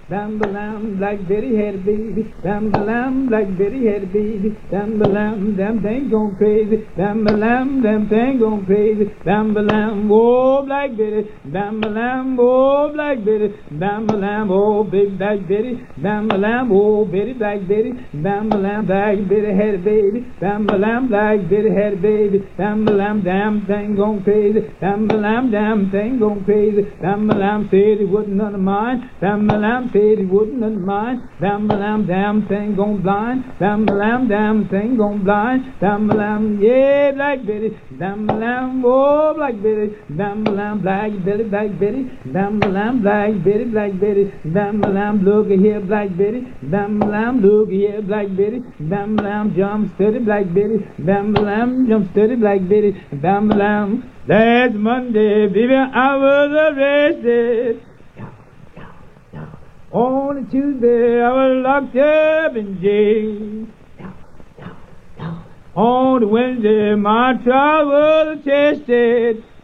Bam-ba-lam, Black Betty had a baby. Bam-ba-lam, Black Betty had a baby. Bam-ba-lam, them things gone crazy. Bam-ba-lam, them things gone crazy. Bam-ba-lam, oh, Black Betty. Bam-ba-lam, oh, Black Betty. Bam-ba-lam, oh, big Black Betty. Bam-ba-lam, oh, Betty, Black Betty. Bam-ba-lam, Black Betty had a baby. Bam-ba-lam, Black Betty had a baby. Bam-ba-lam, damn thing gone crazy. Bam-ba-lam, damn thing gone crazy. Bam-ba-lam said he wasn't none of mine. Bam-ba-lam said he wasn't none of mine. Bam-ba-lam, damn thing gone blind. Bam-ba-lam, damn thing gone blind. Bam-ba-lam, yeah, Black Betty. Bam-ba-lam, oh, Black Betty. Bam-ba-lam, Black Betty, Black Betty. Bam-ba-lam, Black Betty, Black Betty. Bam-ba-lam, look here, Black Betty. Bam-ba-lam, look here, Black Betty. Bam-ba-lam, jump steady, Black Betty. Bam-ba-lam, jump steady, Black Betty. Bam-ba-lam, last Monday, baby, I was arrested. On a Tuesday, I was locked up in jail. On a Wednesday, my trial was attested.